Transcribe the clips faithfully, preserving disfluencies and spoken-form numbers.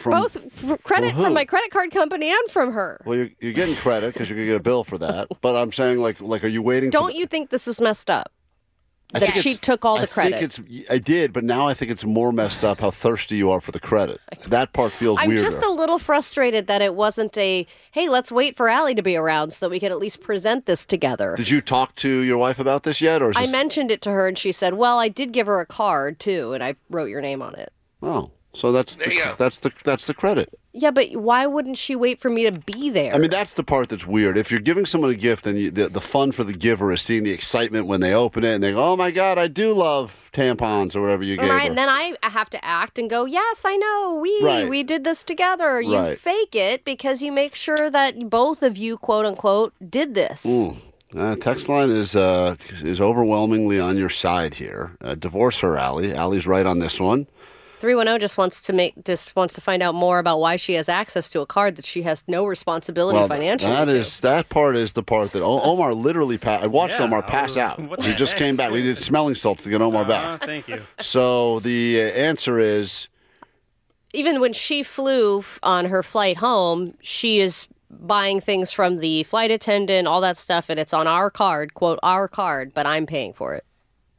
from both f- credit from, from my credit card company and from her. Well, you're, you're getting credit because you're gonna get a bill for that. But I'm saying, like, like, are you waiting? Don't for the, you think this is messed up? I That think she it's- took all the I credit. Think it's, I did, but now I think it's more messed up how thirsty you are for the credit. That part feels I'm weirder. just a little frustrated that it wasn't a, hey, let's wait for Allie to be around so that we can at least present this together. Did you talk to your wife about this yet? Or is I this... mentioned it to her, and she said, well, I did give her a card, too, and I wrote your name on it. Oh, so that's There the, you go. that's the that's the credit. Yeah, but why wouldn't she wait for me to be there? I mean, that's the part that's weird. If you're giving someone a gift, then you, the, the fun for the giver is seeing the excitement when they open it and they go, oh, my God, I do love tampons or whatever you gave Right, her. and then I have to act and go, yes, I know, we Right. we did this together. You Right. fake it because you make sure that both of you, quote unquote, did this. Mm. Uh, text line is uh, is overwhelmingly on your side here. Uh, divorce her, Allie. Allie's right on this one. three one zero just wants to make just wants to find out more about why she has access to a card that she has no responsibility Well, financially. that to. is that part is the part that o- Omar literally passed. I watched Yeah, Omar I pass was- out. what He the just heck? came back. We did smelling salts to get Omar Uh, back. thank you. So the uh, answer is Even when she flew f- on her flight home, she is buying things from the flight attendant, all that stuff, and it's on our card, quote, our card, but I'm paying for it.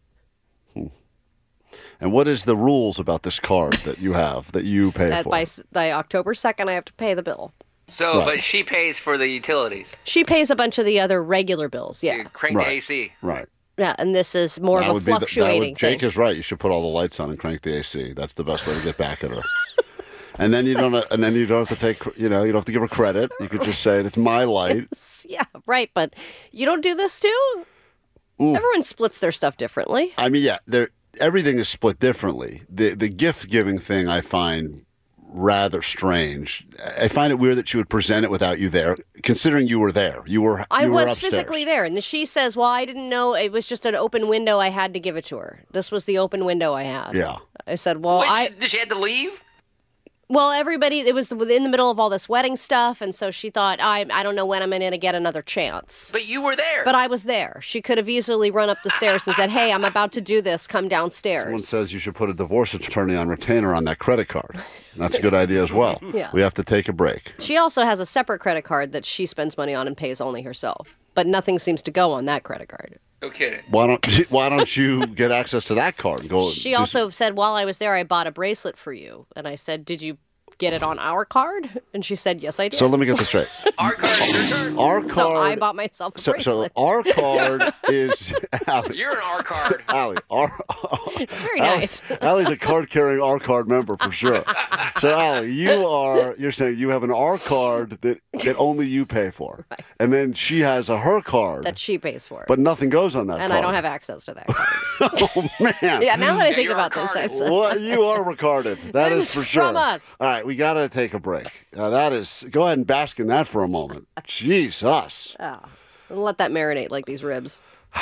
And what is the rules about this card that you have that you pay That for? by, s- by October second, I have to pay the bill. So, Right. but she pays for the utilities. She pays a bunch of the other regular bills, yeah. You crank Right. the A C. Right. Yeah, and this is more That of a would be the- that fluctuating would- Jake thing. is right. You should put all the lights on and crank the A C. That's the best way to get back at her. And then you don't. And then you don't have to take. You know, you don't have to give her credit. You could just say it's my light. Yeah, right, but you don't do this too? Everyone splits their stuff differently. I mean, yeah, there. Everything is split differently. The the gift giving thing I find rather strange. I find it weird that she would present it without you there, considering you were there. You were. I you were was upstairs. physically there, and she says, well, I didn't know. It was just an open window. I had to give it to her. This was the open window I had. Yeah. I said, well, Wait, I... she, did she have to leave? Well, everybody, it was in the middle of all this wedding stuff, and so she thought, I I don't know when I'm going to get another chance. But you were there. But I was there. She could have easily run up the stairs and said, hey, I'm about to do this. Come downstairs. Someone says you should put a divorce attorney on retainer on that credit card. That's a good idea as well. Yeah. We have to take a break. She also has a separate credit card that she spends money on and pays only herself. But nothing seems to go on that credit card. No kidding. Why don't Why don't you get access to that card? And go. She do also said, while I was there, I bought a bracelet for you. And I said, did you get it on our card? And she said, yes, I did. So let me get this straight. Our card is your card. Our card. So I bought myself a so, so bracelet. our card is Allie. You're an R card. Allie. Our, It's very Allie- nice. Allie's a card carrying R card member for sure. So Allie, you are you're saying you have an R card that, that only you pay for, and then she has a her card, That she pays for. but nothing goes on that. and card. I don't have access to that card. Oh man. Yeah, now that I Yeah, think you're about this, retarded. it's, Well, you are recorded. That That is is for sure. from us. All right, we got to take a break. Uh, that is. Go ahead and bask in that for a moment. Jesus, oh, and let that marinate like these ribs.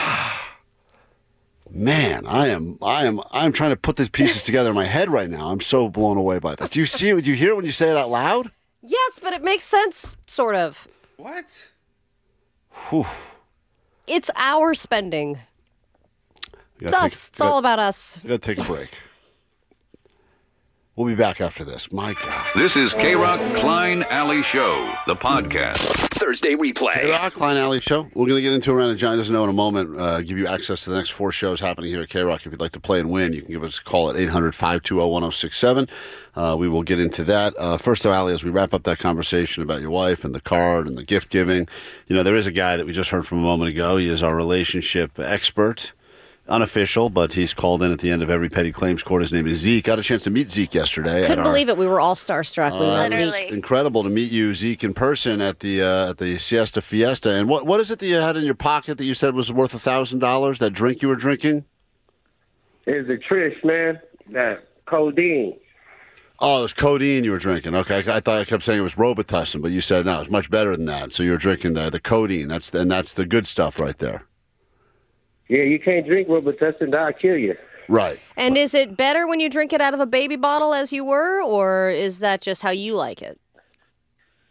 man, I am, I am, I am trying to put these pieces together in my head right now. I'm so blown away by this. Do you see it? Do you hear it when you say it out loud? Yes, but it makes sense, sort of. What? Whew. It's our spending. We It's gotta us. take- It's all about us. We got to take a break. We'll be back after this. My God. This is K-Rock Klein Alley Show, the podcast. Thursday replay. Hey, Rock, Klein Alley Show. We're going to get into around and John doesn't know in a moment. Uh, give you access to the next four shows happening here at K-Rock. If you'd like to play and win, you can give us a call at eight hundred, five two zero, one zero six seven. Uh, we will get into that. Uh, first, though, Allie, as we wrap up that conversation about your wife and the card and the gift giving, you know, there is a guy that we just heard from a moment ago. He is our relationship expert. Unofficial, but he's called in at the end of every petty claims court. His name is Zeke. Got a chance to meet Zeke yesterday. at Couldn't our- believe it. We were all starstruck. We Uh, met it was Zeke. incredible to meet you, Zeke, in person at the uh, at the Siesta Fiesta. And what what is it that you had in your pocket that you said was worth a thousand dollars? That drink you were drinking? It's a Trish, man. That codeine. Oh, it was codeine you were drinking. Okay, I, I thought I kept saying it was Robitussin, but you said no, it's much better than that. So you were drinking the the codeine. That's the, and that's the good stuff right there. Yeah, you can't drink Robitussin, that'll kill you. Right. And is it better when you drink it out of a baby bottle as you were, or is that just how you like it?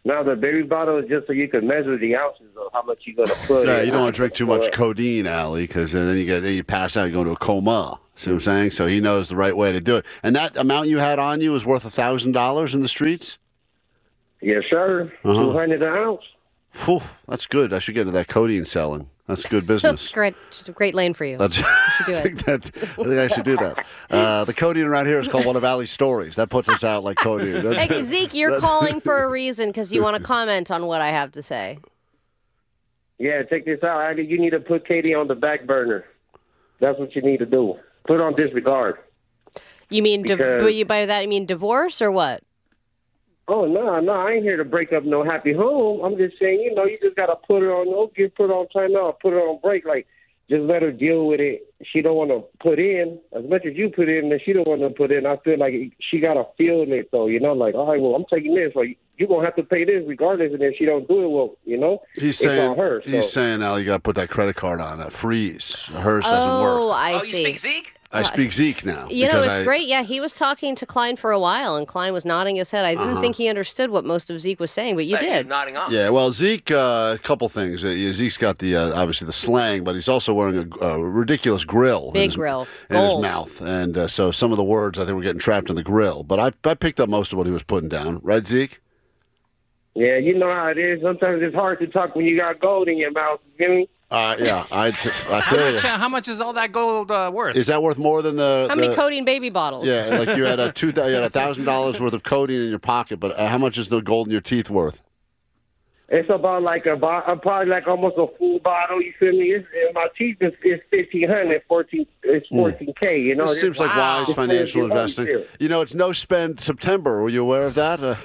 Now the baby bottle is just so you can measure the ounces of how much you're gonna put. Yeah, in. you don't want to drink too much codeine, Allie, because then you get then you pass out, you go into a coma. See what I'm saying? So he knows the right way to do it. And that amount you had on you was worth a thousand dollars in the streets. Yes, sir. Uh-huh. Two hundred an ounce. Phew, that's good. I should get into that codeine selling. That's good business. That's great. It's a great lane for you. That's, should do I, it. think that, I think I should do that. Uh, the codeine around here is called one of Allie's stories. That puts us out like codeine. Hey, Zeke, you're calling for a reason because you want to comment on what I have to say. Yeah, check this out, Aggie. You need to put Katie on the back burner. That's what you need to do. Put her on disregard. You mean, di- Because- but you, by that you mean divorce or what? Oh no, no, I ain't here to break up no happy home. I'm just saying, you know, you just gotta put her on. Don't get put her on time out. Put her on break. Like, just let her deal with it. She don't want to put in as much as you put in, and she don't want to put in. I feel like she gotta feel it though. You know, like, all right, well, I'm taking this. Like, you gonna have to pay this regardless, and if she don't do it, well, you know, He's it's saying, on her. So. he's saying, Allie, you got to put that credit card on it. Freeze. Hers doesn't Oh, work. I oh, see. you speak Zeke? I speak Zeke now. You know, because it's I- great. Yeah, he was talking to Klein for a while, and Klein was nodding his head. I didn't Uh-huh. think he understood what most of Zeke was saying, but you Like, He's did. nodding off. Yeah, well, Zeke, uh, a couple things. Uh, yeah, Zeke's got the uh, obviously the slang, but he's also wearing a, a ridiculous grill, Big in his, grill. in his Gold. mouth, and uh, so some of the words I think were getting trapped in the grill. But I, I picked up most of what he was putting down, right, Zeke? Yeah, you know how it is. Sometimes it's hard to talk when you got gold in your mouth. You know? Uh, yeah, I, t- I How feel much, you. uh, how much is all that gold uh, worth? Is that worth more than the? How many the- codeine baby bottles? Yeah, like you had a two, you had a thousand dollars worth of codeine in your pocket, but uh, how much is the gold in your teeth worth? It's about like a bo- uh, probably like almost a full bottle. You feel me? It's, and my teeth is, is fifteen hundred, fourteen. It's fourteen k. You know, This It's- seems like wow. wise It's financial what it's investing. about. You know, it's no spend September. Were you aware of that? Uh,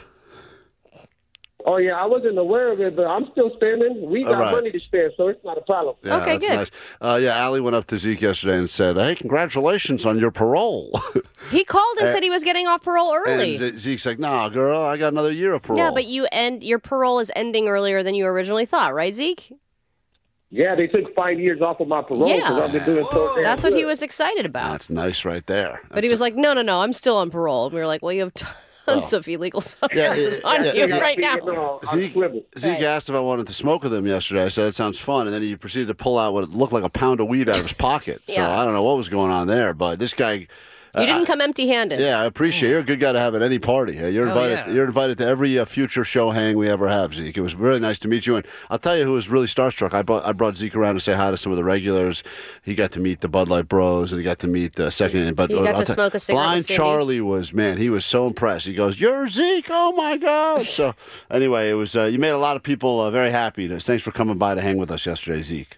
Oh yeah, I wasn't aware of it, but I'm still spending. We got All right. money to spend, so it's not a problem. yeah, Okay, that's good. Nice. Uh, yeah, Allie went up to Zeke yesterday and said, "Hey, congratulations on your parole." He called and said he was getting off parole early. and Zeke's like, "Nah, girl, I got another year of parole." Yeah, but you end your parole is ending earlier than you originally thought, right, Zeke? Yeah, they took five years off of my parole Yeah. because I've been doing so damn That's what he good. was excited about. That's nice right there. But he was like, "No, no, no, I'm still on parole." And we were like, "Well, you have tons of illegal substances yeah, on yeah, you yeah. right now." You know, I'm Zeke, swivel. Zeke Right. asked if I wanted to smoke with him yesterday. I said, that sounds fun. And then he proceeded to pull out what looked like a pound of weed out of his pocket. So Yeah. I don't know what was going on there. But this guy. You didn't come empty-handed. Yeah, I appreciate it. You're a good guy to have at any party. Uh, You're Oh, invited. yeah. You're invited to every uh, future show hang we ever have, Zeke. It was really nice to meet you. And I'll tell you who was really starstruck. I brought I brought Zeke around to say hi to some of the regulars. He got to meet the Bud Light Bros, and he got to meet the second. But He got I'll to tell- smoke a cigarette with Blind Cindy. Charlie was man. He was so impressed. He goes, "You're Zeke! Oh my God!" So anyway, it was. Uh, you made a lot of people uh, very happy. Thanks for coming by to hang with us yesterday, Zeke.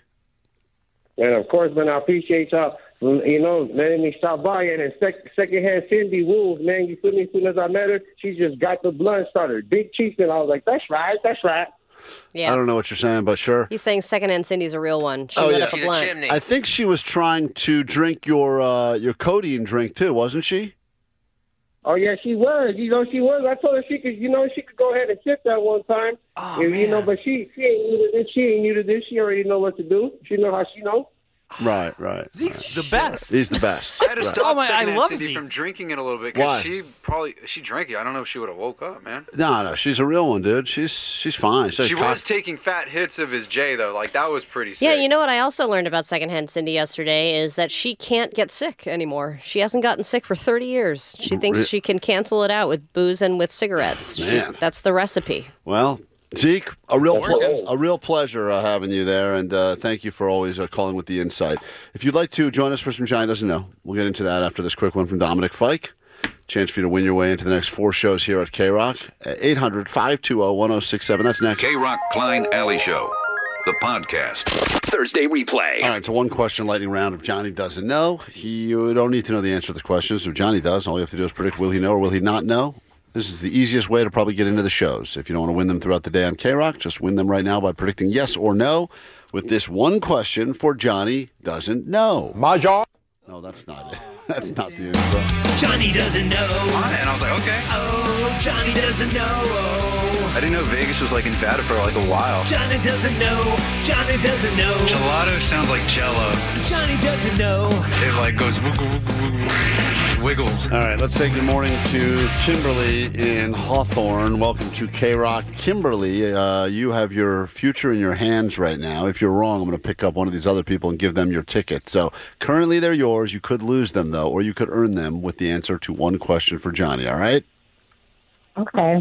And of course, man, I appreciate y'all, you know, letting me stop by. And then sec- secondhand Cindy Wolves, man, you feel me? As soon as I met her, she just got the blunt started. Big cheeks, and I was like, that's right, that's right. Yeah. I don't know what you're saying, but sure. He's saying secondhand Cindy's a real one. She Oh, lit yeah. up a She's a blunt. chimney. I think she was trying to drink your uh, your codeine drink too, wasn't she? Oh, yeah, she was. You know, she was. I told her she could, you know, she could go ahead and sip that one time. Oh, you, you man. know, but she, she ain't new to this. She ain't new to this. She already know what to do. She know how she know. Right, right. Zeke's the best. He's the best. I had to Right. stop Oh, my- I secondhand love Cindy Zeke. from drinking it a little bit Why? because she probably she drank it. I don't know if she would have woke up, man. No, no, she's a real one, dude. She's she's fine. She's She a was cock- taking fat hits of his J though. Like that was pretty sick. Yeah, you know what I also learned about secondhand Cindy yesterday is that she can't get sick anymore. She hasn't gotten sick for thirty years. She thinks Re- she can cancel it out with booze and with cigarettes. She's, Man. that's the recipe. Well, Zeke, a real ple- Working. a real pleasure uh, having you there, and uh, thank you for always uh, calling with the insight. If you'd like to join us for some Johnny Doesn't Know, we'll get into that after this quick one from Dominic Fike. Chance for you to win your way into the next four shows here at K-Rock. eight hundred, five two zero, one zero six seven. That's next. K-Rock Klein Alley Show, the podcast. Thursday replay. All right, so one question lightning round of Johnny Doesn't Know. He, you don't need to know the answer to the questions. If Johnny does, all you have to do is predict will he know or will he not know. This is the easiest way to probably get into the shows. If you don't want to win them throughout the day on K-Rock, just win them right now by predicting yes or no with this one question for Johnny Doesn't Know. Mahjong. No, that's not it. That's not the intro. Johnny doesn't know. And I was like, okay. Oh, Johnny doesn't know. Oh, I didn't know Vegas was like in Nevada for like a while. Johnny doesn't know. Johnny doesn't know. Gelato sounds like Jello. Johnny doesn't know. It like goes wiggle, wiggle, wiggle, wiggles. All right, let's say good morning to Kimberly in Hawthorne. Welcome to K-Rock. Kimberly, uh, you have your future in your hands right now. If you're wrong, I'm going to pick up one of these other people and give them your ticket. So currently they're yours. You could lose them, though, or you could earn them with the answer to one question for Johnny, all right? Okay.